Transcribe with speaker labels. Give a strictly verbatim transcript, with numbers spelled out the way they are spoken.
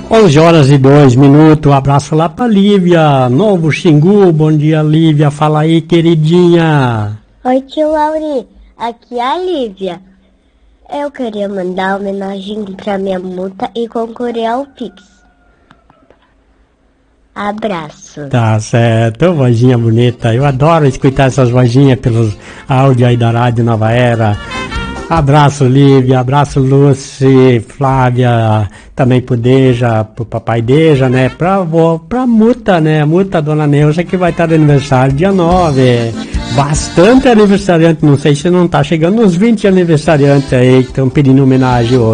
Speaker 1: onze horas e dois minutos, um abraço lá pra Lívia, Novo Xingu, bom dia Lívia, fala aí queridinha.
Speaker 2: Oi tio Lauri, aqui é a Lívia. Eu queria mandar homenagem pra minha multa e concorrer ao Pix. Abraço.
Speaker 1: Tá certo, vozinha bonita, eu adoro escutar essas vozinhas pelos áudios aí da Rádio Nova Era. Abraço Lívia, abraço Lúcia, Flávia, também pro Deja, pro papai Deja, né, pra avó, pra Muta, né, Muta, dona Neuza, que vai estar de aniversário dia nove, bastante aniversariante, não sei se não tá chegando uns vinte aniversariantes aí que estão pedindo homenagem hoje.